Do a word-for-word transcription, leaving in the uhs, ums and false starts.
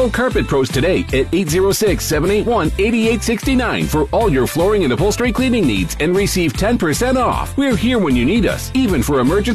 Call Carpet Pros today at eight zero six, seven eight one, eight eight six nine for all your flooring and upholstery cleaning needs and receive ten percent off. We're here when you need us, even for emergency